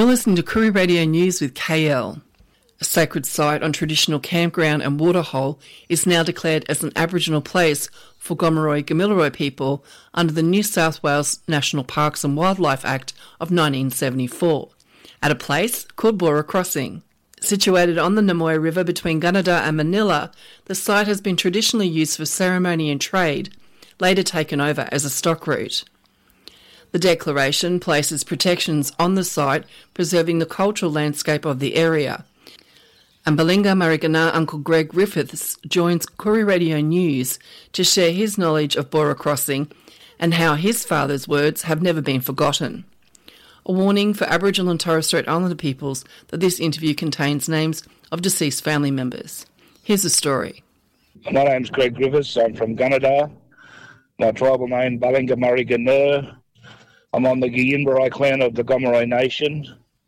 You're listening to Koori Radio News with KL. A sacred site on traditional campground and waterhole is now declared as an Aboriginal place for Gomeroi Gamilaroi people under the New South Wales National Parks and Wildlife Act of 1974, at a place called Bora Crossing. Situated on the Namoy River between Gunnedah and Manila, the site has been traditionally used for ceremony and trade, later taken over as a stock route. The declaration places protections on the site, preserving the cultural landscape of the area. And Balinga Marigana Uncle Greg Griffiths joins Koori Radio News to share his knowledge of Bora Crossing and how his father's words have never been forgotten. A warning for Aboriginal and Torres Strait Islander peoples that this interview contains names of deceased family members. Here's the story. My name's Greg Griffiths. I'm from Gunnedah. My tribal name, Balinga Marigana. I'm on the Giyinbarai clan of the Gomeroi Nation.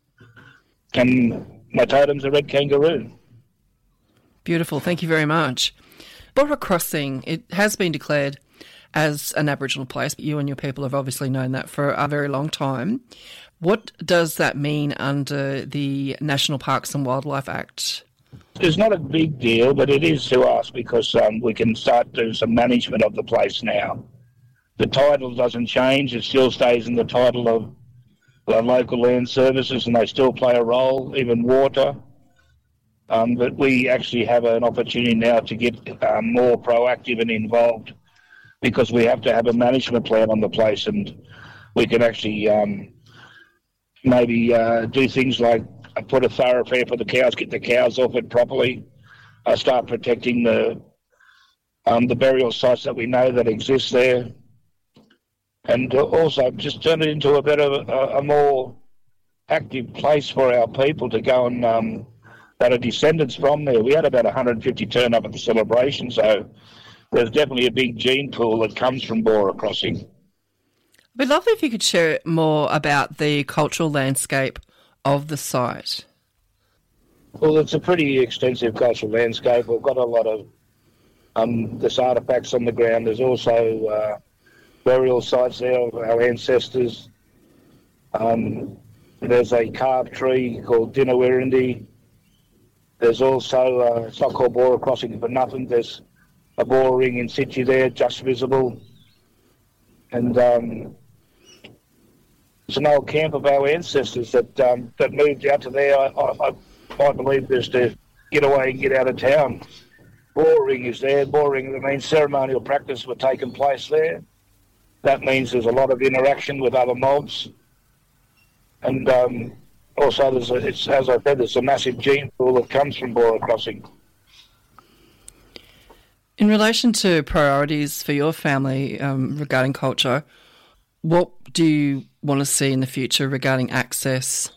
And my totem's a red kangaroo. Beautiful, thank you very much. Bora Crossing, it has been declared as an Aboriginal place. You and your people have obviously known that for a very long time. What does that mean under the National Parks and Wildlife Act? It's not a big deal, but it is to us because we can start doing some management of the place now. The title doesn't change. It still stays in the title of local land services, and they still play a role, even water. But we actually have an opportunity now to get more proactive and involved because we have to have a management plan on the place, and we can actually maybe do things like put a thoroughfare for the cows, get the cows off it properly, start protecting the burial sites that we know that exist there, and also just turn it into a more active place for our people to go and that are descendants from there. We had about 150 turn up at the celebration, so there's definitely a big gene pool that comes from Bora Crossing. It'd be lovely if you could share more about the cultural landscape of the site. Well, it's a pretty extensive cultural landscape. We've got a lot of there's artefacts on the ground. There's also burial sites there of our ancestors. There's a carved tree called Dinawirindi. There's also, it's not called Bora Crossing for nothing, there's a Bora ring in situ there, just visible. And it's an old camp of our ancestors that moved out to there, I believe, just to get away and get out of town. Bora ring is there. Bora ring, that means ceremonial practice were taking place there. That means there's a lot of interaction with other mobs. And also, as I said, there's a massive gene pool that comes from Bora Crossing. In relation to priorities for your family regarding culture, what do you want to see in the future regarding access?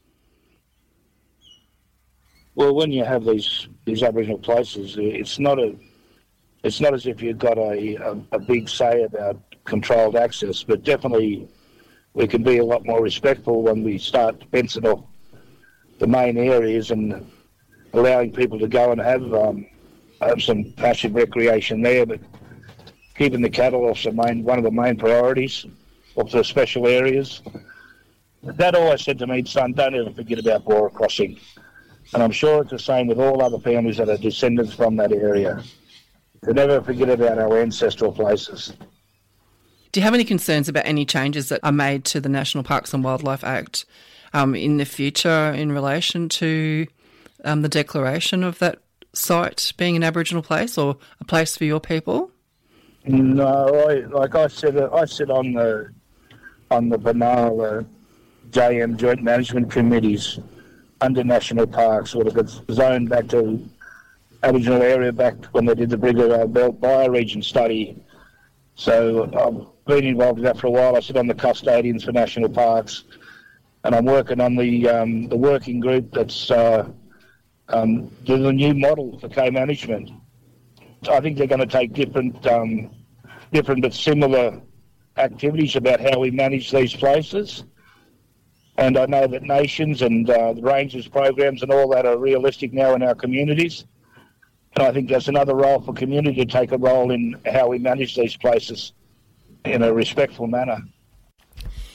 Well, when you have these Aboriginal places, it's not as if you've got a big say about controlled access, but definitely we can be a lot more respectful when we start fencing off the main areas and allowing people to go and have some passive recreation there, but keeping the cattle off one of the main priorities of the special areas. Dad always said to me, son, don't ever forget about Bora Crossing. And I'm sure it's the same with all other families that are descendants from that area. To never forget about our ancestral places. Do you have any concerns about any changes that are made to the National Parks and Wildlife Act in the future in relation to the declaration of that site being an Aboriginal place or a place for your people? No, I sit on the Banal JM Joint Management Committees under National Parks, sort of got zoned back to Aboriginal area back when they did the Brigalow Belt Bioregion study. So I've been involved in that for a while. I sit on the custodians for National Parks, and I'm working on the working group that's doing a new model for co-management. I think they're going to take different but similar activities about how we manage these places. And I know that nations and the rangers programs and all that are realistic now in our communities. And I think that's another role for community to take a role in how we manage these places in a respectful manner.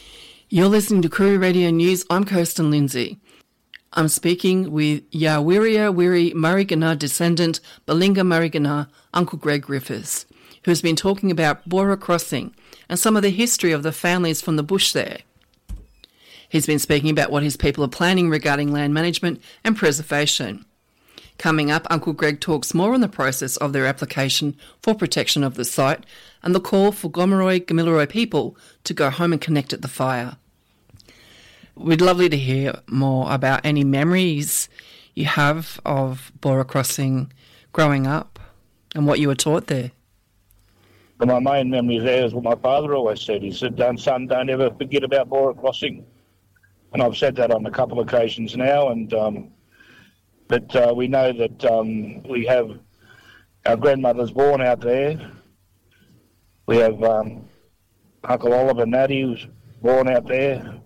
You're listening to Koori Radio News. I'm Kirsten Lindsay. I'm speaking with Yawiria Wiri Marigana descendant Balinga Marigana, Uncle Greg Griffiths, who has been talking about Bora Crossing and some of the history of the families from the bush there. He's been speaking about what his people are planning regarding land management and preservation. Coming up, Uncle Greg talks more on the process of their application for protection of the site and the call for Gomeroi Gamilaroi people to go home and connect at the fire. We'd love you to hear more about any memories you have of Bora Crossing growing up and what you were taught there. Well, my main memory there is what my father always said. He said, son, don't ever forget about Bora Crossing. And I've said that on a couple of occasions now, but we know that we have our grandmothers born out there. We have Uncle Oliver Natty who's born out there.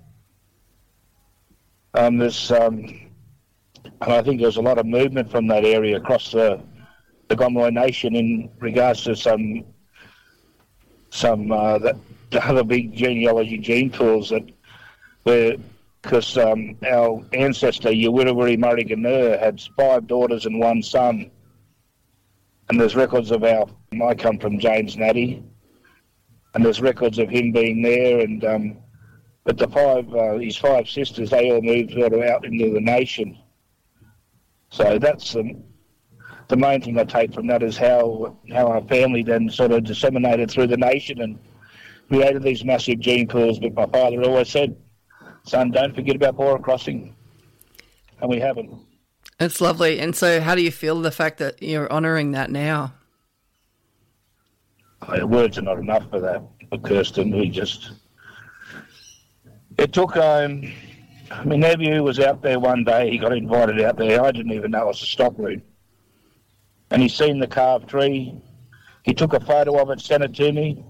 And I think there's a lot of movement from that area across the Gomeroi Nation in regards to some the other big genealogy gene pools that were. Because our ancestor, Yawirawiri Marigana, had 5 daughters and 1 son. And there's records of I come from James Natty, and there's records of him being there. And but his 5 sisters, they all moved out into the nation. So that's the main thing I take from that is how our family then sort of disseminated through the nation and created these massive gene pools. But my father always said, son, don't forget about Bora Crossing. And we haven't. It's lovely. And so how do you feel the fact that you're honouring that now? Words are not enough for that, for Kirsten. It took, my nephew was out there one day. He got invited out there. I didn't even know it was a stock route. And he's seen the carved tree. He took a photo of it, sent it to me.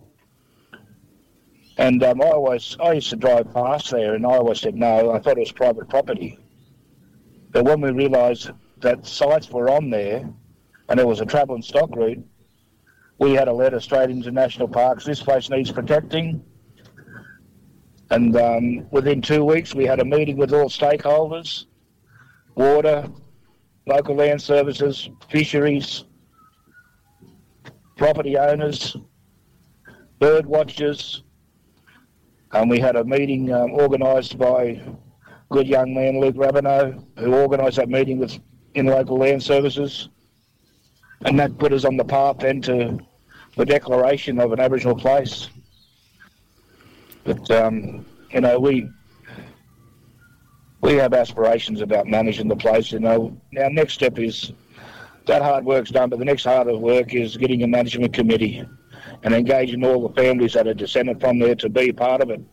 And I used to drive past there, and I always said no. I thought it was private property. But when we realised that sites were on there, and it was a travel and stock route, we had a letter straight into National Parks. This place needs protecting. And within 2 weeks, we had a meeting with all stakeholders: water, local land services, fisheries, property owners, bird watchers. And we had a meeting organised by good young man Luke Rabineau, who organised that meeting in local land services. And that put us on the path then to the declaration of an Aboriginal place. But, we have aspirations about managing the place. Our next step is that hard work's done, but the next harder work is getting a management committee and engaging all the families that are descended from there to be part of it.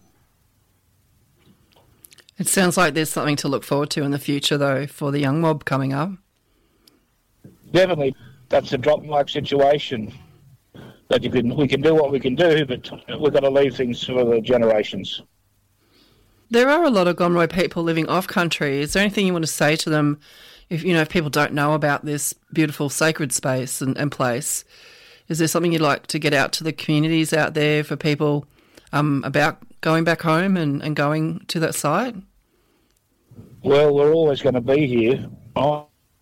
It sounds like there's something to look forward to in the future, though, for the young mob coming up. Definitely. That's a drop-like situation. That we can do what we can do, but we've got to leave things for the generations. There are a lot of Gomeroi people living off-country. Is there anything you want to say to them if people don't know about this beautiful sacred space and place? Is there something you'd like to get out to the communities out there for people about going back home and going to that site? Well, we're always going to be here. I'm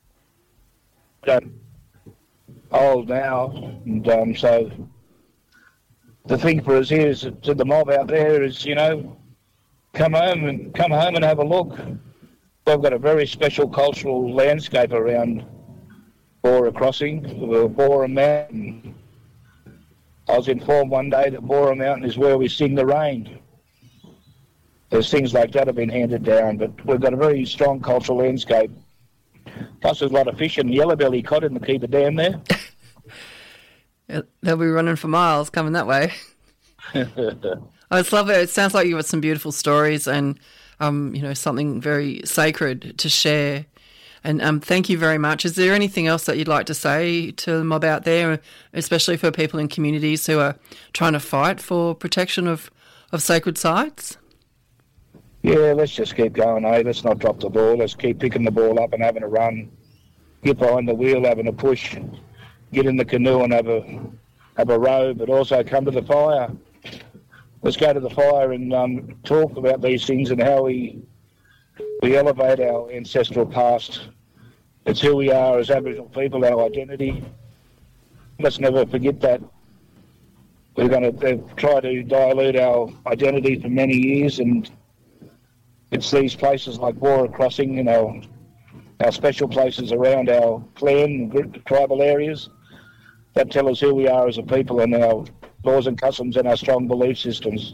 old now, and so the thing for us here is to the mob out there is, come home and have a look. We've got a very special cultural landscape around Bora Crossing, Bora Mountain. I was informed one day that Bora Mountain is where we sing the rain. There's things like that have been handed down, but we've got a very strong cultural landscape. Plus there's a lot of fish and yellowbelly cod in the Keeper Dam there. They'll be running for miles coming that way. Oh, it's lovely. It sounds like you've got some beautiful stories and, something very sacred to share. And thank you very much. Is there anything else that you'd like to say to the mob out there, especially for people in communities who are trying to fight for protection of sacred sites? Yeah, let's just keep going, Let's not drop the ball. Let's keep picking the ball up and having a run. Get behind the wheel, having a push. Get in the canoe and have a row, but also come to the fire. let's go to the fire and talk about these things and how we elevate our ancestral past. It's who we are as Aboriginal people, our identity. Let's never forget that. We're going to try to dilute our identity for many years, and it's these places like Bora Crossing and our special places around our clan and tribal areas that tell us who we are as a people and our laws and customs and our strong belief systems.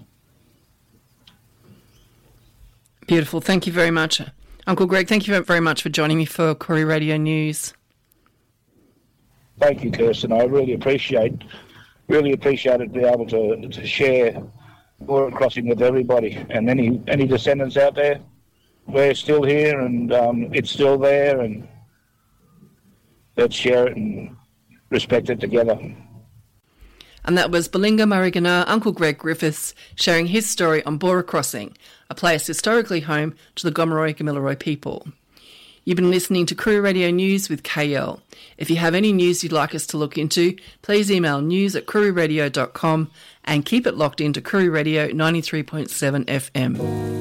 Beautiful. Thank you very much. Uncle Greg, thank you very much for joining me for Koori Radio News. Thank you, Kirsten. I really appreciate it to be able to share Bora Crossing with everybody and any descendants out there. We're still here and it's still there, and let's share it and respect it together. And that was Balinga Marigana Uncle Greg Griffiths sharing his story on Bora Crossing, a place historically home to the Gomeroi Gamilaroi people. You've been listening to Koori Radio News with KL. If you have any news you'd like us to look into, please email news@kooriradio.com and keep it locked into Koori Radio 93.7 FM.